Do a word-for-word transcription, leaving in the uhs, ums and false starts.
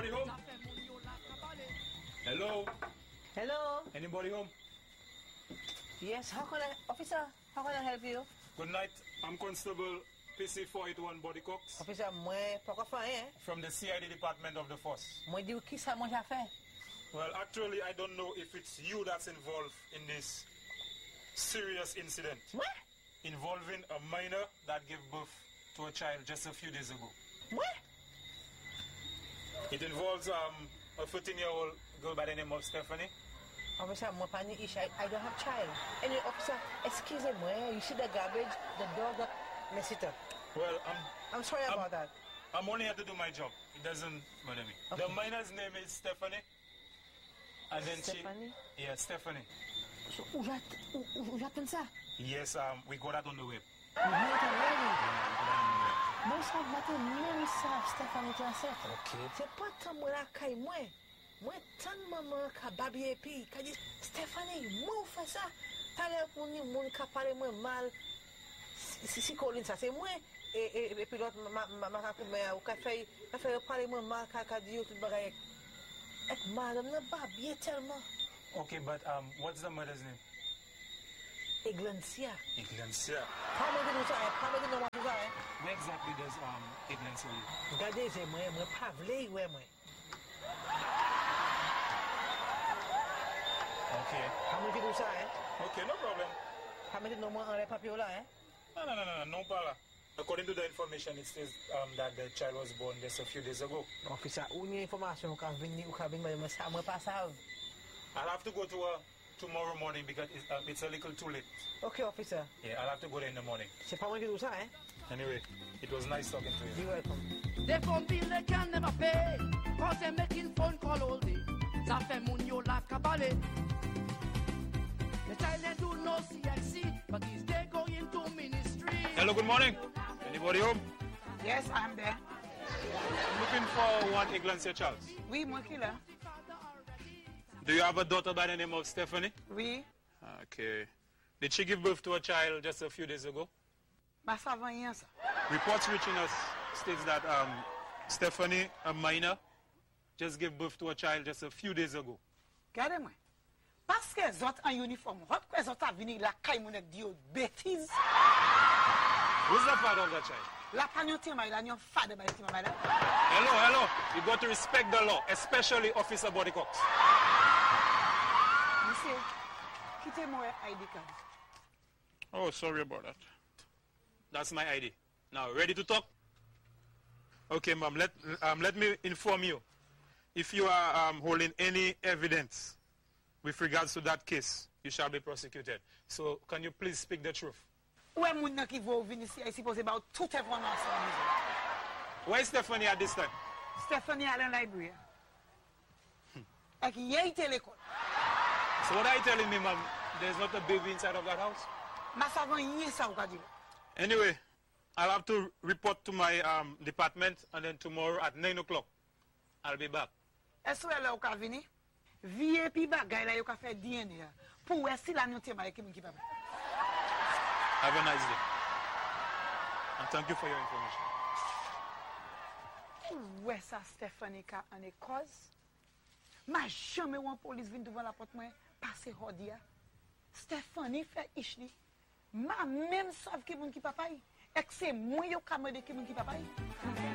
Anybody home? Hello? Hello? Anybody home? Yes, how can I, officer, how can I help you? Good night. I'm Constable P C four eighty-one Body Cox. Officer, moi, pourquoi faire, hein? From the C I D Department of the Force. Moi, dis qui ça moi j'ai fait? Well, actually, I don't know if it's you that's involved in this serious incident. What? Involving a minor that gave birth to a child just a few days ago. What? It involves um, a fourteen-year-old girl by the name of Stephanie. Officer, moi pas ni issue. I, I don't have child. Anyway, officer, excusez-moi. You see the garbage? The dog got messed it up. Well, I'm... I'm sorry I'm, about that. I'm only here to do my job. It doesn't bother me. Okay. The minor's name is Stephanie. And then Stephanie? she... Yeah, Stephanie. So, où j'attends ça? Yes, um, we got that on the web. You heard it already? Yeah, we got that on the web. Moi, ça matin, même ça, Stephanie Transet. Okay. C'est pas tant moi la caille, moi. Moi, tant maman ka babi et puis, ka dit, Stephanie, moi, fait ça. T'allais pour nous, moun ka parler moi mal. Si, si, Colin, ça, c'est moi. Et, et, et puis l'autre, ma, ma, ma, ma, ou ka fait, ka fait parler moi mal, ka, ka dit, tout bagaille. Et madame, n'a pas bien tellement. Okay, but um, what's the mother's name? Eglancia. Iglencia. Pas moi de nous ça, pas moi de nous tout ça, hein. Where exactly does um, Iglencia live? Regardez, c'est moi, moi, pas vle, ouais, moi. Okay. Pas moi de tout ça, hein. Okay, no problem. Pas moi de nous en les papiers là, hein. No, no, no, no, no, no problem. According to the information, it says um, that the child was born just a few days ago. Officer, où ni information ou ka vini ou ka vini, mais ça moi pas savent. I'll have to go to her tomorrow morning because it's, um, it's a little too late. Okay, officer. Yeah, I'll have to go there in the morning. C'est pas moi qui dis ça, hein? Anyway, it was nice talking to you. You're welcome. They phone bill they can never pay, cause they're making phone call all day. Ça fait moun yo la cabale. The child they do no C I C, but he's they going to ministry. Hello, good morning. Anybody home? Yes, I'm there. I'm looking for one Iglesia child. Oui, mon killer. Do you have a daughter by the name of Stephanie? Oui. Okay. Did she give birth to a child just a few days ago? Bah, ça va rien, ça. Reports reaching us states that um, Stephanie, a minor, just gave birth to a child just a few days ago. Regardez-moi. Parce que les autres en uniforme, pourquoi les autres viennent la caille mon dit bêtise? Who's the father of that child? La pagnoté, ma la nyon fade ba iti ma madame. Hello, hello. You got to respect the law, especially Officer Body Cox. Monsieur, quittez-moi I D card. Oh, sorry about that. That's my I D. Now, ready to talk? Okay, ma'am, let, um, let me inform you. If you are um, holding any evidence with regards to that case, you shall be prosecuted. So, can you please speak the truth? Où est moun nan ki vou vini si, I suppose about toute information. Where is Stephanie at this time? Stephanie à la library. Ek yé ite l'école. So what are you telling me, ma'am? There's not a baby inside of that house? Ma savon yé sa ou ka di. Anyway, I'll have to report to my um, department, and then tomorrow at nine o'clock, I'll be back. Est-ce que là ou ka vini? Vie pi bagay la yo ka fait D N A. Pour wè si la nyote ma ki moun ki pa. Have a nice day. And thank you for your information. Où est ça Stephanie ka en est cause? Ma jamais ou un police vient devant la porte moi passer hodia. Stephanie fait ishli. Ma même savent que moun ki papa. Et c'est moi yo ka me de ki moun ki papa.